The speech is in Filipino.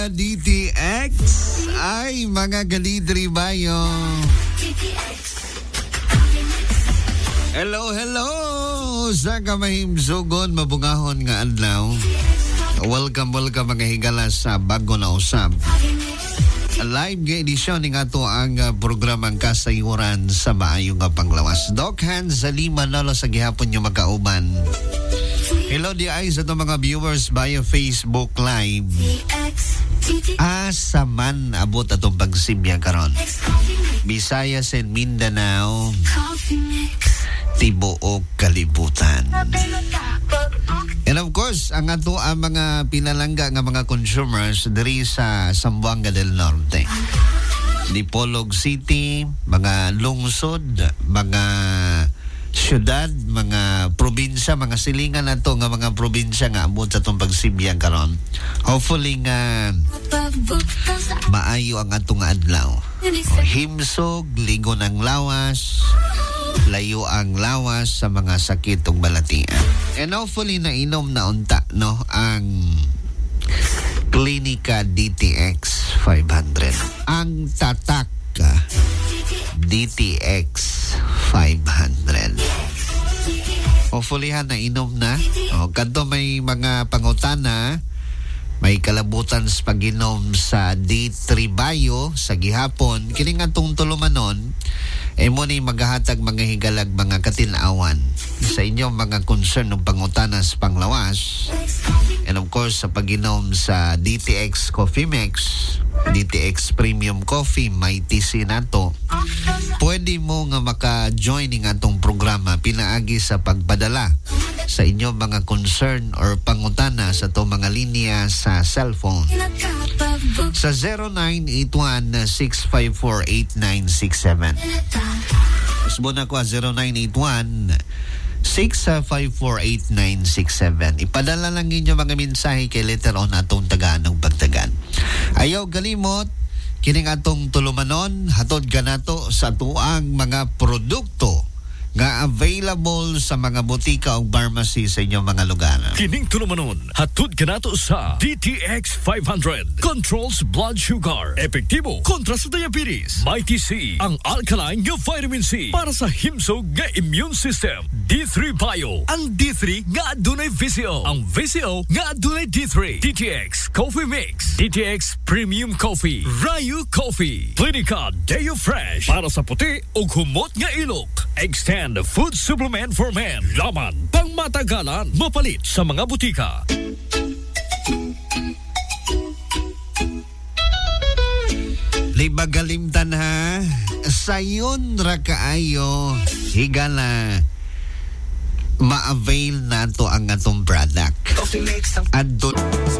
DTX ay mga galidri bayo. Hello sa kamahimsugon mabungahon nga adlaw. Welcome mga higala sa bago na usab. Live nga edisyon ng ato ang programang kasayuran sa maayong nga panglawas. Doc Hans sa lima nalo sa gihapon nyo magkauban. Hello di ay sa itong mga viewers via Facebook Live. Asaman abot atong pagsibya karon. Visayas and Mindanao, tibuok kalibutan. And of course, ang ato ang mga pinalangga nga mga consumers diri sa Zamboanga del Norte. Dipolog City, mga lungsod, mga syudad, mga probinsya, mga silingan nato nga mga probinsya nga abot sa itong pagsibiyang karon. Hopefully nga maayo ang atong adlaw. Himsog, ligo ng lawas, layo ang lawas sa mga sakit ug balatian. And hopefully na inom na unta no ang Klinika DTX 500. Ang tatak DTX 500. Hopefully na inom na. Kadto may mga pangutana, may kalabutan sa pag-inom sa D3 Bio sa gihapon. Kining atong tulumanon, mo ni maghahatag mga higalag mga katinawan sa inyong mga concern ng pangutana sa panglawas. And of course, sa pag-inom sa DTX Coffee Mix, DTX Premium Coffee, may TC nato. Pwede mo nga maka-join ng atong programa pinaagi sa pagpadala sa inyong mga concern or pangutana sa itong mga linya sa cellphone. Sa 0981-654-8967. Usbo na ko 0981-654-8967. Ipadala lang ninyo mga mensahe kay letter on atong tagaan ng pagtagan. Ayaw galimot, kining atong tulumanon, hatod ganato sa tuang mga produkto nga available sa mga butika o pharmacy sa inyong mga lugar. Kining tulumanon, hatod kanato sa DTX 500. Controls blood sugar. Epektibo kontra sa diabetes. May TC, ang alkaline nga vitamin C para sa himsog nga immune system. D3 Bio, ang D3 nga adunay VCO. Ang VCO nga adunay D3. DTX Coffee Mix. DTX Premium Coffee. Rayu Coffee. Klinika Deo Fresh para sa puti o humot nga ilok. Extend food supplement for men. Laman pang matagalan, mapalit sa mga butika. Libagalimtan ha, sayon ra kaayo higala ma-avail nato ang atong product. Adto